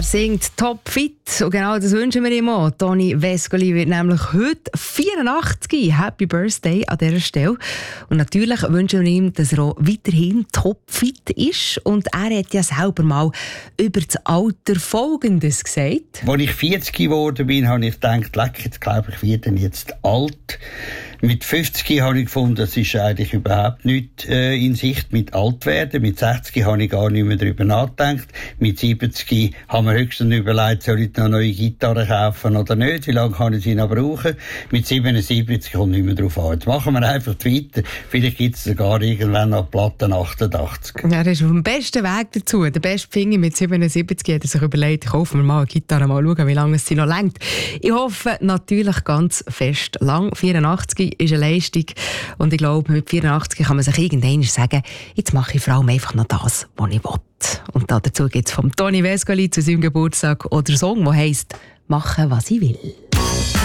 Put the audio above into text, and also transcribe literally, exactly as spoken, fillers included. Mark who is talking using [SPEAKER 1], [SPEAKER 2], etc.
[SPEAKER 1] singt Top Fit und genau das wünschen wir ihm auch. Toni Vescoli wird nämlich heute vierundachtzig. Happy Birthday an dieser Stelle. Und natürlich wünschen wir ihm, dass er auch weiterhin topfit ist. Und er hat ja selber mal über das Alter Folgendes gesagt.
[SPEAKER 2] Als ich vierzig geworden bin, habe ich gedacht, leck, jetzt glaube ich, werde ich jetzt alt. Mit fünfzig habe ich gefunden, das ist eigentlich überhaupt nicht äh, in Sicht mit alt werden. Mit sechzig habe ich gar nicht mehr darüber nachgedacht. Mit siebzig haben wir höchstens überlegt, soll ich noch eine neue Gitarre kaufen oder nicht? Wie lange kann ich sie noch brauchen? Mit siebenundsiebzig kommt nicht mehr drauf an. Jetzt machen wir einfach weiter. Vielleicht gibt es sogar irgendwann noch Platten achtundachtzig.
[SPEAKER 1] Ja, das ist auf dem besten Weg dazu. Der beste Finger mit siebenundsiebzig hat er sich überlegt, ich kaufe mir mal eine Gitarre, mal schauen, wie lange es sie noch reicht. Ich hoffe natürlich ganz fest lang. vierundachtzig ist eine Leistung. Und ich glaube, mit vierundachtzig kann man sich irgendwann sagen, jetzt mache ich vor allem einfach noch das, was ich will. Und dazu gibt es vom Toni Vescoli zu seinem Geburtstag oder Song, der heisst «Machen, was ich will».